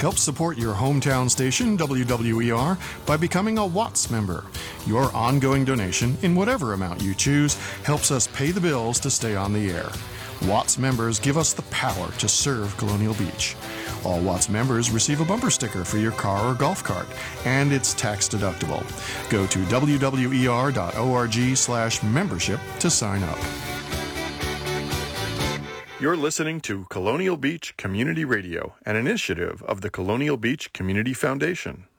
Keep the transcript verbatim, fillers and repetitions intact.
Help support your hometown station, W W E R, by becoming a Watts member. Your ongoing donation, in whatever amount you choose, helps us pay the bills to stay on the air. Watts members give us the power to serve Colonial Beach. All Watts members receive a bumper sticker for your car or golf cart, and it's tax deductible. Go to W W E R dot org slash membership to sign up. You're listening to Colonial Beach Community Radio, an initiative of the Colonial Beach Community Foundation.